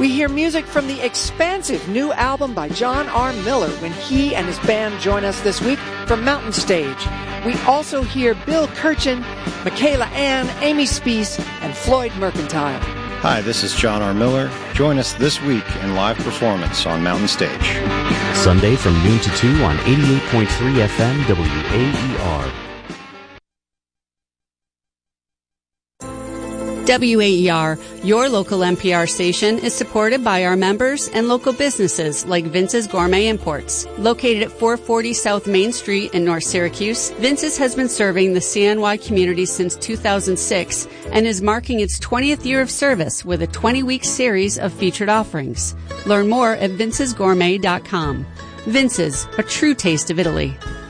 We hear music from the expansive new album by John R. Miller when he and his band join us this week from Mountain Stage. We also hear Bill Kirchen, Michaela Ann, Amy Speece, and Floyd Mercantile. Hi, this is John R. Miller. Join us this week in live performance on Mountain Stage. Sunday from noon to 2 on 88.3 FM WAER. WAER, your local NPR station, is supported by our members and local businesses like Vince's Gourmet Imports. Located at 440 South Main Street in North Syracuse, Vince's has been serving the CNY community since 2006 and is marking its 20th year of service with a 20-week series of featured offerings. Learn more at vincesgourmet.com. Vince's, a true taste of Italy.